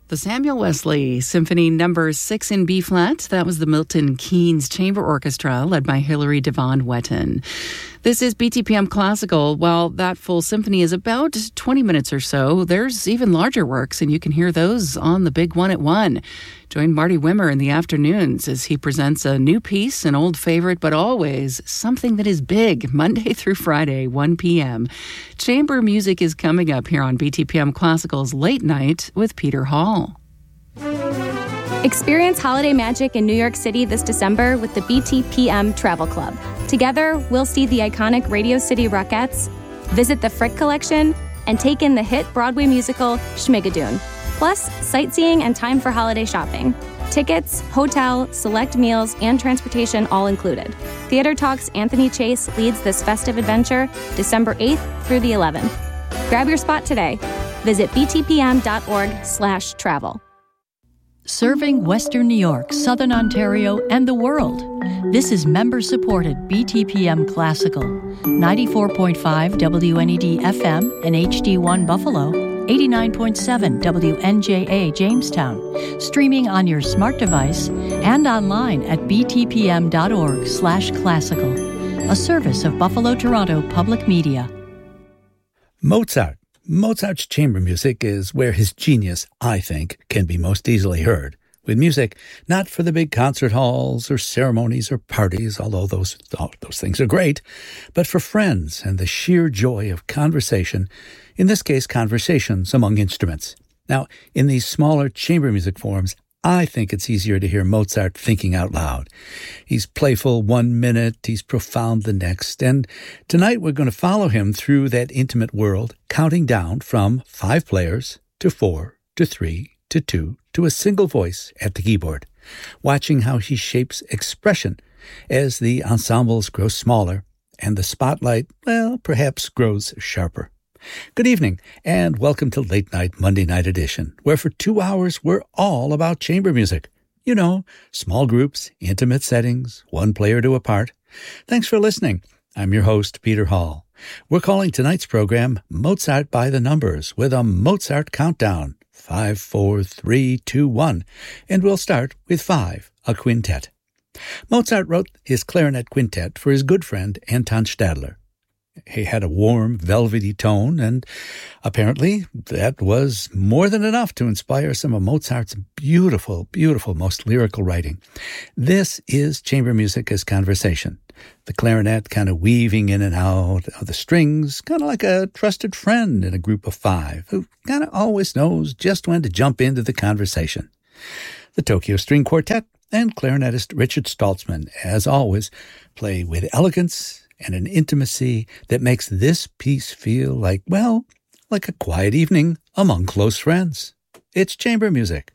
The Samuel Wesley Symphony No. 6 in B-flat. That was the Milton Keynes Chamber Orchestra, led by Hilary Devon Wetton. This is BTPM Classical. While that full symphony is about 20 minutes or so, there's even larger works, and you can hear those on the Big One at 1. Join Marty Wimmer in the afternoons as he presents a new piece, an old favorite, but always something that is big, Monday through Friday, 1 p.m. Chamber music is coming up here on BTPM Classical's Late Night with Peter Hall. Experience holiday magic in New York City this December with the BTPM Travel Club. Together, we'll see the iconic Radio City Rockettes, visit the Frick Collection, and take in the hit Broadway musical Schmigadoon. Plus, sightseeing and time for holiday shopping. Tickets, hotel, select meals, and transportation all included. Theater Talk's Anthony Chase leads this festive adventure December 8th through the 11th. Grab your spot today. Visit btpm.org/travel. Serving Western New York, Southern Ontario, and the world. This is member-supported BTPM Classical. 94.5 WNED FM and HD1 Buffalo. 89.7 WNJA Jamestown. Streaming on your smart device and online at btpm.org/classical. A service of Buffalo Toronto Public Media. Mozart. Mozart's chamber music is where his genius, I think, can be most easily heard. With music not for the big concert halls or ceremonies or parties, although those things are great, but for friends and the sheer joy of conversation, in this case, conversations among instruments. Now, in these smaller chamber music forms, I think it's easier to hear Mozart thinking out loud. He's playful 1 minute, he's profound the next, and tonight we're going to follow him through that intimate world, counting down from 5 players to 4 to 3 to 2 to a single voice at the keyboard, watching how he shapes expression as the ensembles grow smaller and the spotlight, well, perhaps grows sharper. Good evening, and welcome to Late Night Monday Night Edition, where for 2 hours we're all about chamber music. You know, small groups, intimate settings, one player to a part. Thanks for listening. I'm your host, Peter Hall. We're calling tonight's program Mozart by the Numbers with a Mozart countdown, 5, 4, 3, 2, 1, and we'll start with 5, a quintet. Mozart wrote his clarinet quintet for his good friend Anton Stadler. He had a warm, velvety tone, and apparently that was more than enough to inspire some of Mozart's beautiful, beautiful, most lyrical writing. This is chamber music as conversation. The clarinet kind of weaving in and out of the strings, kind of like a trusted friend in a group of 5 who kind of always knows just when to jump into the conversation. The Tokyo String Quartet and clarinetist Richard Staltzman, as always, play with elegance and an intimacy that makes this piece feel like a quiet evening among close friends. It's chamber music.